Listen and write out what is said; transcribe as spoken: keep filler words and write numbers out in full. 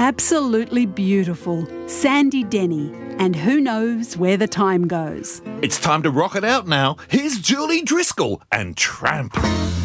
Absolutely beautiful. Sandy Denny. And who knows where the time goes. It's time to rock it out now. Here's Julie Driscoll and Tramp.